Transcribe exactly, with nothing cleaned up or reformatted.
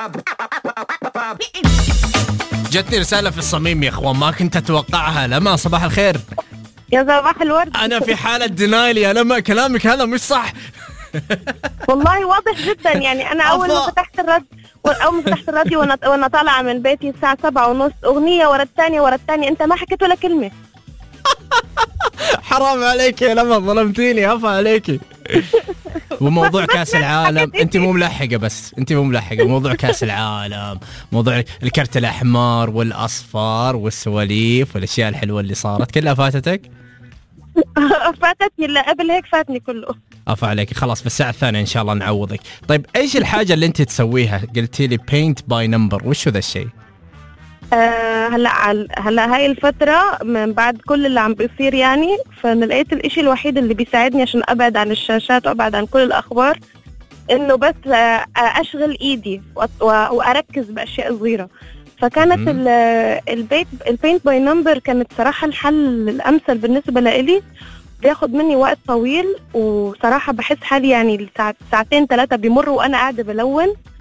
جتني رسالة في الصميم يا اخوان، ما كنت اتوقعها. لما صباح الخير. يا صباح الورد. انا في حالة دينايل يا لما، كلامك هذا مش صح. والله واضح جدا، يعني انا اول ما فتحت الراديو اول ما فتحت الراديو وانا وانا طالعه من بيتي الساعه سبعة ونص، اغنيه ورا الثانيه ورا الثانيه، انت ما حكيت ولا كلمه. حرام عليك يا لما، ظلمتيني، عفا عليكي. وموضوع كاس العالم انت مو ملحقه، بس انت مو ملحقه موضوع كاس العالم، موضوع الكرت الاحمر والاصفر والسواليف والاشياء الحلوه اللي صارت كلها فاتتك. فاتتني، لا قبل هيك فاتني كله. عفا عليك، خلاص في الساعه الثانيه ان شاء الله نعوضك. طيب ايش الحاجه اللي انت تسويها؟ قلتي لي paint by number، وش ذا الشيء؟ آه هلا هلا هاي الفترة من بعد كل اللي عم بيصير، يعني فانا لقيت الاشي الوحيد اللي بيساعدني عشان ابعد عن الشاشات وابعد عن كل الاخبار انه بس آه اشغل ايدي واركز باشياء صغيرة. فكانت البيت البينت باي نمبر كانت صراحة الحل الامثل بالنسبة لإلي. بياخد مني وقت طويل، وصراحة بحس حالي يعني ساعتين ثلاثة بيمروا وانا قاعدة بلون.